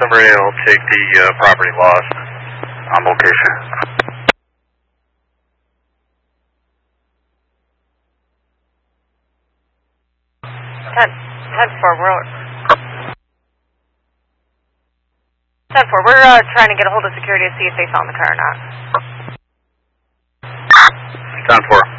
number 8 will take the property lost on location. 10-4, we're trying to get a hold of security to see if they found the car or not. 10-4.